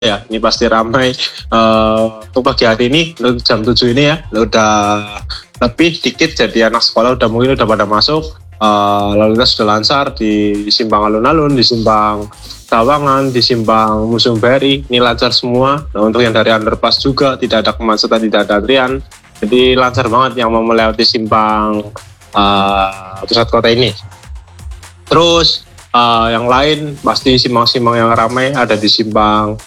ya, ini pasti ramai. Untuk pagi hari ini jam 7 ini ya, udah lebih dikit, jadi anak sekolah mungkin udah pada masuk. Lalu lintas sudah lancar di simpang alun-alun, di simpang Sawangan, di simpang Museum Bahari, ini lancar semua. Nah, untuk yang dari underpass juga tidak ada kemacetan, tidak ada antrian, jadi lancar banget yang mau melewati simpang pusat kota ini. Terus yang lain pasti simpang-simpang yang ramai ada di simpang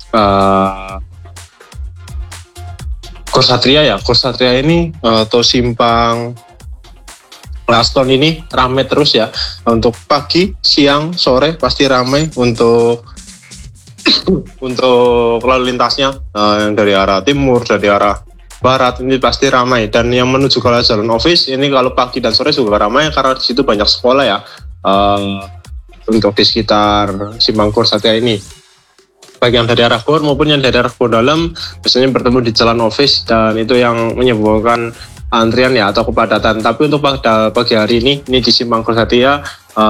Korsatria ya. Korsatria ini atau simpang Laston ini ramai terus ya. Untuk pagi, siang, sore pasti ramai untuk lalu lintasnya, yang dari arah timur, dari arah barat ini pasti ramai. Dan yang menuju ke jalan office ini kalau pagi dan sore juga ramai karena di situ banyak sekolah ya. Untuk di sekitar simpang Korsatria ini, baik yang dari arah Bogor maupun yang dari arah Dalam biasanya bertemu di jalan office, dan itu yang menyebabkan antrian ya atau kepadatan. Tapi untuk pada pagi hari ini di simpang Korsatria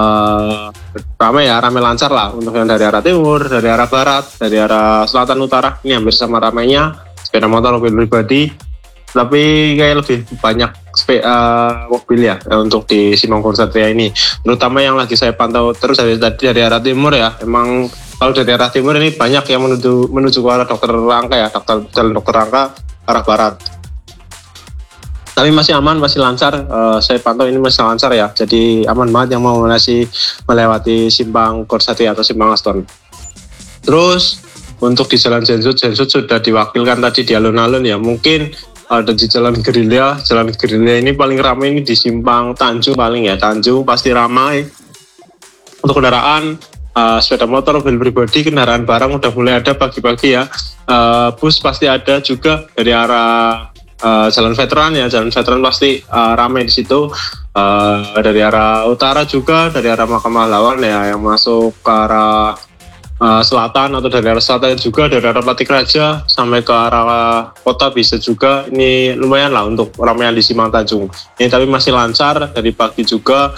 ramai ya, ramai lancar lah. Untuk yang dari arah timur, dari arah barat, dari arah selatan utara ini hampir sama ramainya. Sepeda motor, mobil pribadi, tapi kayak lebih banyak mobil ya untuk di simpang Korsatria ini. Terutama yang lagi saya pantau terus dari arah timur ya. Emang kalau dari arah timur ini banyak yang menuju ke arah Dr. Rangka ya, jalan Dr. Rangka arah barat. Tapi masih aman, masih lancar. Saya pantau ini masih lancar ya. Jadi aman banget yang mau melewati simpang Korsatria atau simpang Aston. Terus untuk di jalan Jensut sudah diwakilkan tadi di alun-alun ya. Mungkin ada di jalan Gerilya ini paling ramai ini di simpang Tanjung paling ya. Tanjung pasti ramai. Untuk kendaraan sepeda motor, mobil pribadi, kendaraan barang udah mulai ada pagi-pagi ya. Bus pasti ada juga dari arah Jalan Veteran ya. Jalan Veteran pasti ramai di situ. Dari arah utara juga, dari arah Makam Pahlawan ya, yang masuk ke arah selatan, atau dari arah selatan juga, dari arah Patik Raja sampai ke arah kota bisa juga. Ini lumayan lah untuk ramaian di Simpang Tanjung ini, tapi masih lancar dari pagi juga.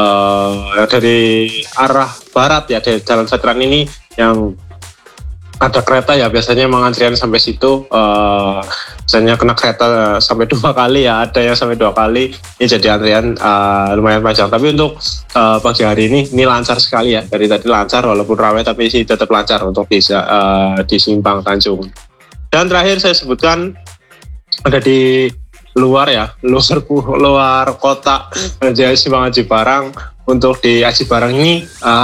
Dari arah barat ya, dari Jalan Veteran ini yang ada kereta ya, biasanya emang antrian sampai situ. Biasanya kena kereta sampai 2 kali ya, ada yang sampai 2 kali. Ini jadi antrian lumayan panjang. Tapi untuk pagi hari ini lancar sekali ya. Dari tadi lancar, walaupun ramai tapi sih tetap lancar untuk di Simpang Tanjung. Dan terakhir saya sebutkan ada di luar ya, luar kota, di Simpang Aji Barang. Untuk di Aji Barang ini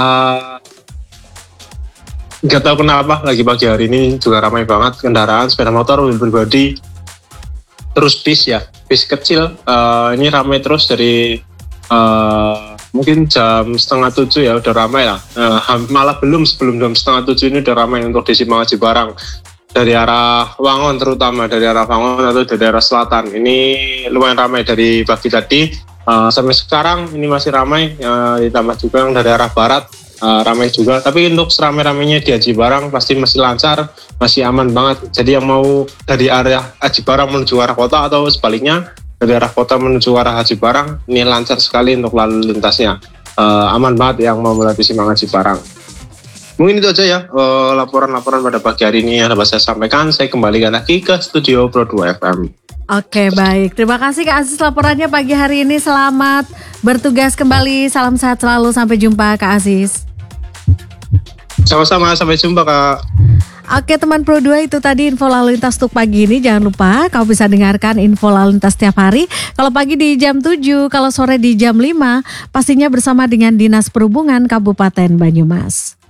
nggak tahu kenapa lagi pagi hari ini juga ramai banget kendaraan, sepeda motor, mobil pribadi, terus bis ya, bis kecil ini ramai terus dari mungkin jam 6:30 ya udah ramai lah. Malah sebelum jam 6:30 ini udah ramai untuk di Simpang Aji Barang. Dari arah Wangon, terutama dari arah Wangon atau dari arah selatan ini lumayan ramai dari pagi tadi sampai sekarang ini masih ramai. Ditambah juga yang dari arah barat ramai juga. Tapi untuk seramai-ramainya di Aji Barang pasti masih lancar, masih aman banget. Jadi yang mau dari area Aji Barang menuju arah kota atau sebaliknya dari arah kota menuju arah Aji Barang ini lancar sekali untuk lalu lintasnya. Aman banget yang mau melewati Simpang Aji Barang. Mungkin itu aja ya laporan-laporan pada pagi hari ini yang dapat saya sampaikan. Saya kembalikan lagi ke studio Pro 2 FM. Oke, baik. Terima kasih Kak Aziz laporannya pagi hari ini. Selamat bertugas kembali. Salam sehat selalu. Sampai jumpa Kak Aziz. Sama-sama, sampai jumpa Kak. Oke teman Pro 2, itu tadi info lalu lintas untuk pagi ini. Jangan lupa kamu bisa dengarkan info lalu lintas setiap hari. Kalau pagi di jam 7, kalau sore di jam 5, pastinya bersama dengan Dinas Perhubungan Kabupaten Banyumas.